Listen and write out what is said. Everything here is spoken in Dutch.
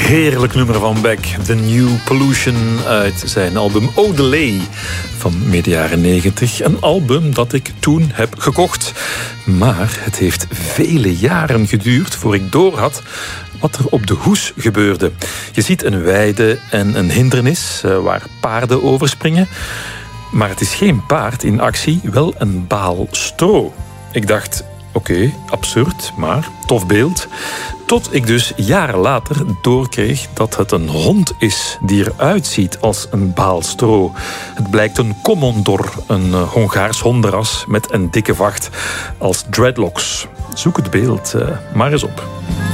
Heerlijk nummer van Beck. The New Pollution uit zijn album Odelay van midden jaren 90. Een album dat ik toen heb gekocht. Maar het heeft vele jaren geduurd voor ik doorhad wat er op de hoes gebeurde. Je ziet een weide en een hindernis waar paarden overspringen. Maar het is geen paard in actie, wel een baal stro. Ik dacht, oké, absurd, maar tof beeld. Tot ik dus jaren later doorkreeg dat het een hond is die eruit ziet als een baal stro. Het blijkt een Komondor, een Hongaars hondenras met een dikke vacht als dreadlocks. Zoek het beeld maar eens op.